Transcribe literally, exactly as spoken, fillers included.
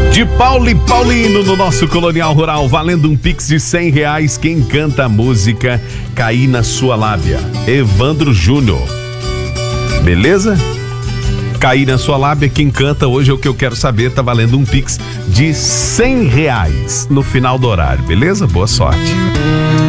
De Paulo e Paulino no nosso Colonial Rural, valendo um pix de cem reais. Quem canta a música Caí na Sua Lábia? Evandro Júnior. Beleza? Caí na Sua Lábia, quem canta hoje é o que eu quero saber. Tá valendo um pix de cem reais no final do horário, beleza? Boa sorte.